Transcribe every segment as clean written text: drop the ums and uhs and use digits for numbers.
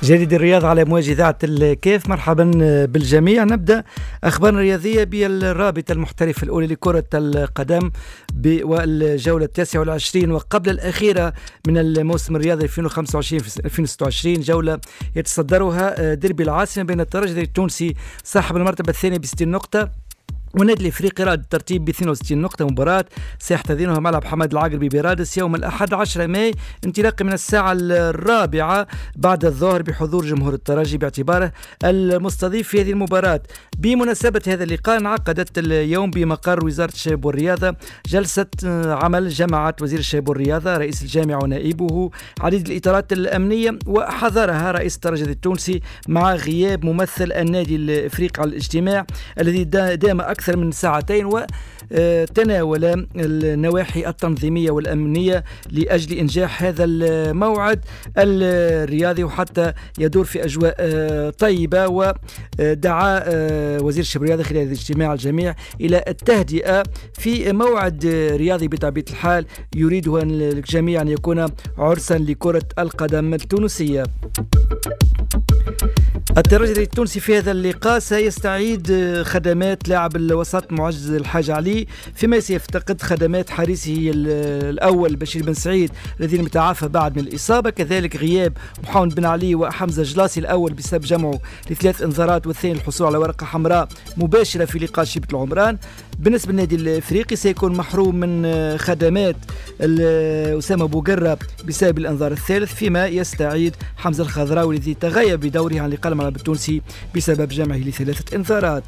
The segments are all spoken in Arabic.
جريدة الرياض على موجة إذاعة الكيف. مرحبا بالجميع. نبدأ أخبارنا الرياضية بالرابطة المحترفة الأولى لكرة القدم والجولة 29 وقبل الأخيرة من الموسم الرياضي 2025-2026، جولة يتصدرها ديربي العاصمة بين الترجي التونسي صاحب المرتبة الثانية ب60 نقطة والنادي الافريقي رائد الترتيب ب 62 نقطة. مباراة سيحتضنها ملعب حماد العقربي برادس يوم الأحد 10 ماي انطلاقا من الساعة 4 بعد الظهر بحضور جمهور الترجي باعتباره المستضيف في هذه المباراة. بمناسبة هذا اللقاء انعقدت اليوم بمقر وزارة الشباب والرياضة جلسة عمل جمعت وزير الشباب والرياضة رئيس الجامعة ونائبه عديد الإطارات الأمنية، وحضرها رئيس الترجي التونسي مع غياب ممثل النادي الافريقي على الاجتماع الذي دام أكثر من ساعتين وتناول النواحي التنظيمية والأمنية لأجل إنجاح هذا الموعد الرياضي وحتى يدور في أجواء طيبة. ودعا وزير الشباب والرياضة خلال هذا الاجتماع الجميع إلى التهدئة في موعد رياضي بطبيعة الحال يريده الجميع أن يكون عرسا لكرة القدم التونسية. الترجي التونسي في هذا اللقاء سيستعيد خدمات لاعب الوسط معز الحاج علي فيما سيفتقد خدمات حارسه الأول بشير بن سعيد الذي متعافى بعد من الإصابة، كذلك غياب محمد بن علي وحمزة جلاسي الأول بسبب جمعه ل3 انذارات والثاني الحصول على ورقة حمراء مباشرة في لقاء شبة العمران. بالنسبة للنادي الافريقي سيكون محروم من خدمات أسامة بوقرة بسبب الانذار الثالث، فيما يستعيد حمزة الخضراوي الذي تغيب بدوره عن لقاء الملعب التونسي بسبب جمعه ل3 انذارات.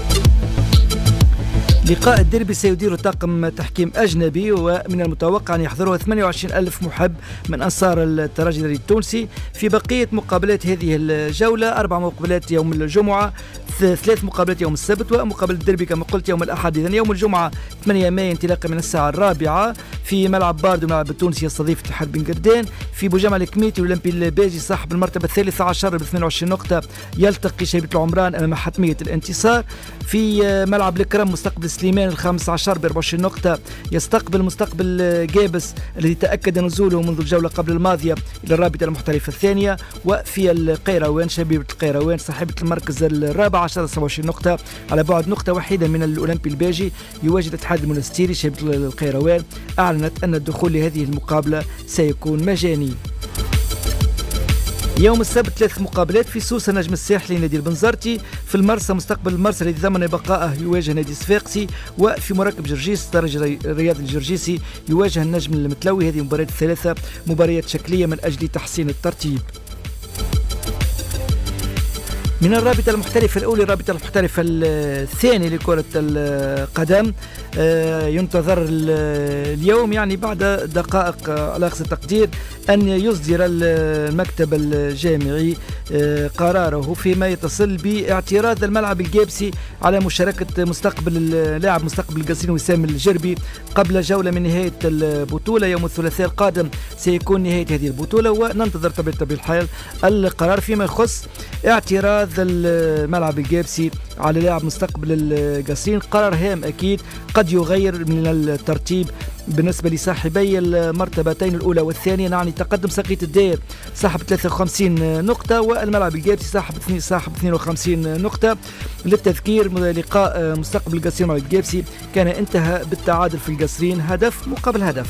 لقاء الديربي سيدير طاقم تحكيم أجنبي ومن المتوقع أن يحضره 28 ألف محب من أنصار الترجي التونسي. في بقية مقابلات هذه الجولة 4 مقابلات يوم الجمعة، 3 مقابلات يوم السبت، ومقابلة الديربي كما قلت يوم الأحد. إذن يوم الجمعة 8 ماي انطلاقا من الساعة 4 في ملعب باردو ملعب التونسي يستضيف اتحاد بن قردان. في بوجمع الكميتي والأولمبي الباجي صاحب المرتبة الثالثة عشر ب 22 نقطة يلتقي شيبة العمران أمام حتمية الانتصار. في ملعب الكرم مستقبل سليمان الخامس عشر ب 24 نقطة يستقبل مستقبل جابس الذي تأكد نزوله منذ الجولة قبل الماضية إلى الرابطة المحترفة الثانية. وفي القيروان شبيبة القيروان صاحبة المركز الرابع عشر 27 نقطة على بعد نقطة واحدة من الأولمبي الباجي. يواجه الاتحاد المنستيري شبيبة القيروان أعلنت أن الدخول لهذه المقابلة سيكون مجاني. يوم السبت 3 مقابلات في سوسة نجم الساحلي نادي البنزرتي، في المرسى مستقبل المرسى الذي ضمن بقائه يواجه نادي صفاقسي، وفي مركب جرجيس الترجي الرياضي الجرجيسي يواجه النجم المتلوي. هذه مباريات الثلاثة مباريات شكلية من أجل تحسين الترتيب. من الرابطة المحترفة الأولى الرابطة المحترفة الثانية لكرة القدم ينتظر اليوم يعني بعد دقائق على أقصى التقدير أن يصدر المكتب الجامعي قراره فيما يتصل باعتراض الملعب الجابسي على مشاركة لاعب مستقبل القصير وسام الجربي قبل جولة من نهاية البطولة. يوم الثلاثاء القادم سيكون نهاية هذه البطولة، وننتظر طبيعة الحال القرار فيما يخص اعتراض الملعب الجابسي على لاعب مستقبل القصير. قرار هام أكيد قد يغير من الترتيب بالنسبة لصاحبي المرتبتين الأولى والثانية، يعني تقدم ساقية الدير صاحب 53 نقطة والملعب الجابسي صاحب 52 نقطة. للتذكير لقاء مستقبل القصير مع الجابسي كان انتهى بالتعادل في القصرين هدف مقابل هدف.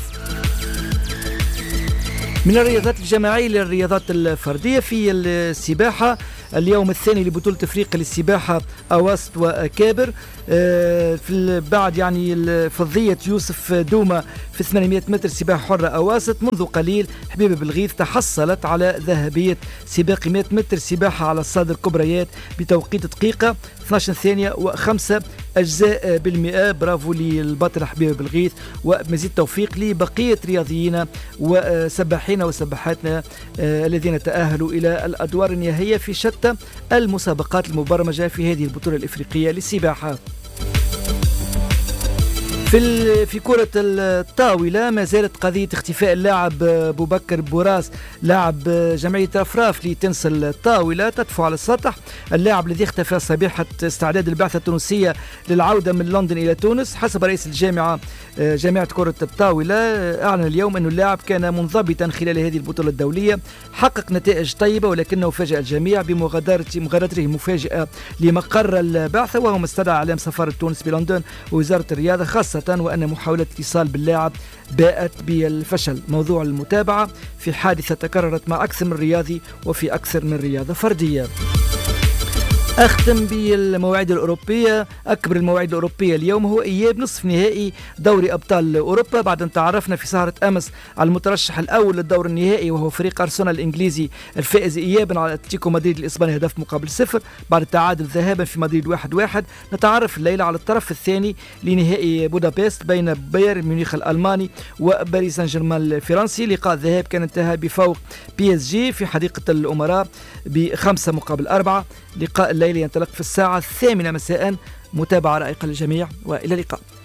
من الرياضات الجماعية للرياضات الفردية في السباحة اليوم الثاني لبطولة افريقيا للسباحة اواسط وكابر. في بعد يعني فضية يوسف دوما في 800 متر سباحة حرة اواسط منذ قليل حبيبة بالغيث تحصلت على ذهبية سباق 100 متر سباحة على الصادر الكبريات بتوقيت دقيقة 12 ثانية و5 أجزاء بالمئة. برافو للبطل حبيبة بالغيث، ومزيد توفيق لبقية رياضيين وسباحين وسباحاتنا الذين تأهلوا إلى الأدوار النهائية في شتى المسابقات المبرمجة في هذه البطولة الإفريقية للسباحة. في كرة الطاولة ما زالت قضية اختفاء اللاعب أبو بكر بوراس لاعب جمعية رفراف لتنس الطاولة تدفع على السطح. اللاعب الذي اختفى صبيحة استعداد البعثة التونسية للعودة من لندن إلى تونس. حسب رئيس جامعة كرة الطاولة أعلن اليوم أن اللاعب كان منضبطا خلال هذه البطولة الدولية، حقق نتائج طيبة، ولكنه فاجأ الجميع بمغادرته مفاجئة لمقر البعثة، وهو ما استدعى إعلام سفارة تونس بلندن ووزارة الرياضة، خاصة وأن محاولة اتصال باللاعب باءت بالفشل. موضوع المتابعة في حادثة تكررت مع أكثر من رياضي وفي أكثر من رياضة فردية. أختم بالمواعيد الأوروبية. أكبر المواعيد الأوروبية اليوم هو إياب نصف نهائي دوري أبطال أوروبا، بعد أن تعرفنا في سهرة أمس على المترشح الأول للدور النهائي وهو فريق أرسنال الإنجليزي الفائز إيابا على أتلتيكو مدريد الإسباني هدف مقابل 0 بعد التعادل ذهابا في مدريد 1-1. نتعرف الليلة على الطرف الثاني لنهائي بودابست بين بايرن ميونخ الألماني وباريس سان جيرمان الفرنسي. لقاء الذهاب كان انتهى بفوق PSG في حديقة الأمراء ب5-4. لقاء الليلة ينطلق في الساعة 8 مساء. متابعة رائقة للجميع وإلى اللقاء.